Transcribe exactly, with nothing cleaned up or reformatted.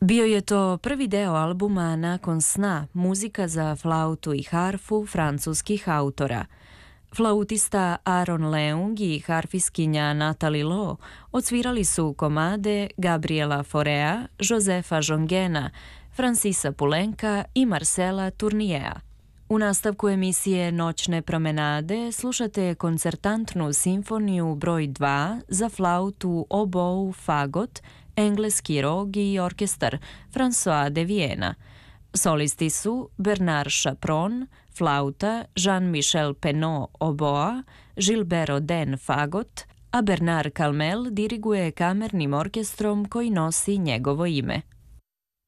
Bio je to prvi deo albuma Nakon sna, muzika za flautu i harfu francuskih autora. Flautista Aaron Leung i harfiskinja Natalie Lowe odsvirali su komade Gabriela Faurea, Josefa Jongena, Francisa Poulenca i Marcela Tourniéa. U nastavku emisije Noćne promenade slušate koncertantnu simfoniju broj dva za flautu, obou, fagot, engleski rog i orkestar François de Viena. Solisti su Bernard Chapron, flauta, Jean-Michel Penot, oboa, Gilbert Oden, fagot, a Bernard Calmel diriguje kamernim orkestrom koji nosi njegovo ime.